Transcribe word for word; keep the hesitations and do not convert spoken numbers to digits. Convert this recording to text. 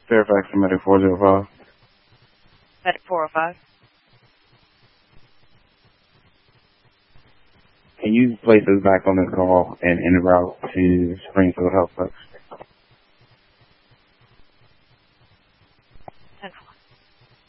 Fairfax to Medic four zero five. Medic four oh five. Can you place us back on the call and en route to Springfield Health Flex?